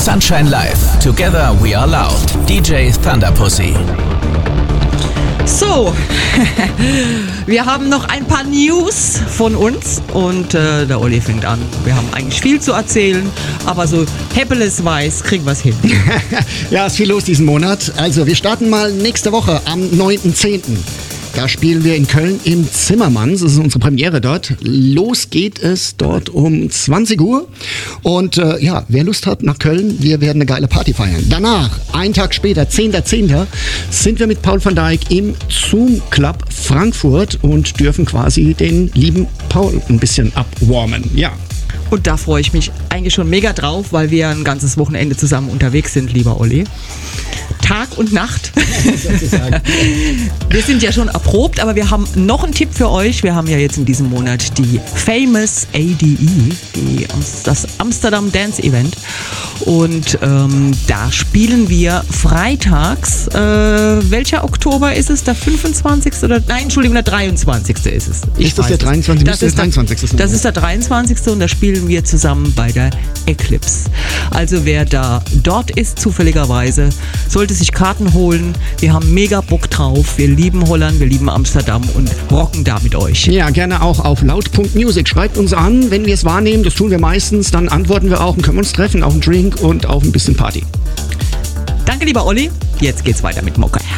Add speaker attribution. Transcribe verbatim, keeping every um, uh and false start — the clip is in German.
Speaker 1: Sunshine Live. Together we are loud. D J Thunderpussy.
Speaker 2: So, wir haben noch ein paar News von uns und äh, der Olli fängt an. Wir haben eigentlich viel zu erzählen, aber so Heppelesweis kriegen wir es hin.
Speaker 3: Ja, ist viel los diesen Monat. Also wir starten mal nächste Woche am neunten zehnten Da spielen wir in Köln im Zimmermanns. Das ist unsere Premiere dort. Los geht es dort um zwanzig Uhr. Und äh, ja, wer Lust hat nach Köln, wir werden eine geile Party feiern. Danach, einen Tag später, zehnten zehnten sind wir mit Paul van Dyk im Zoom Club Frankfurt und dürfen quasi den lieben Paul ein bisschen abwarmen. Ja.
Speaker 2: Und da freue ich mich eigentlich schon mega drauf, weil wir ein ganzes Wochenende zusammen unterwegs sind, lieber Olli. Tag und Nacht. Wir sind ja schon erprobt, aber wir haben noch einen Tipp für euch. Wir haben ja jetzt in diesem Monat die Famous A D E, die, das Amsterdam Dance Event. Und ähm, da spielen wir freitags, äh, welcher Oktober ist es? Der fünfundzwanzigste oder, nein, Entschuldigung, der dreiundzwanzigste ist es. Ich
Speaker 3: ist das der dreiundzwanzigste?
Speaker 2: Das ist der dreiundzwanzigste. Das ist der dreiundzwanzigste und da spielen wir zusammen bei der Eclipse. Also wer da dort ist, zufälligerweise, sollte sich Karten holen. Wir haben mega Bock drauf. Wir lieben Holland, wir lieben Amsterdam und rocken da mit euch.
Speaker 3: Ja, gerne auch auf laut Punkt music. Schreibt uns an, wenn wir es wahrnehmen. Das tun wir meistens. Dann antworten wir auch und können uns treffen auf einen Drink und auf ein bisschen Party.
Speaker 2: Danke, lieber Olli. Jetzt geht's weiter mit Mucke.